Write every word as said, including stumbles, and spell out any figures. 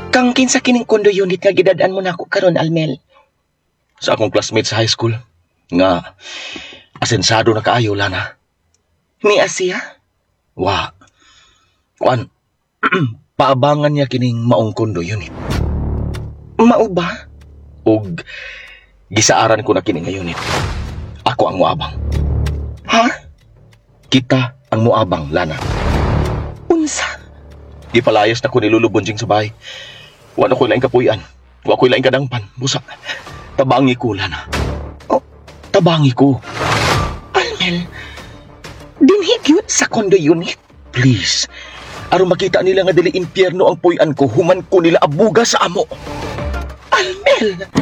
Kang kinsa kining condo unit nga gidadaan mo nako karon, Almel? Sa akong classmate sa high school. Nga, asensado na kaayo, Lana. Ni Asia? Wa. Kuan, paabangan niya kining maong condo unit. Mao ba? Ug, gisaaran ko na kini nga unit. Ako ang muabang. Ha? Kita ang muabang, Lana. Unsa? Gipalayas na ko nilulubonjing sa bahay. Wala ko laing kapuyan. Wa ko laing kadangpan. Busa, tabangi ko, Lana. Oh, Tabangi ko. Almel, dinhig yun sa condo unit? Please. Aron makita nila nga dili impyerno ang puy-an ko, human ko nila abuga sa amo. Almel!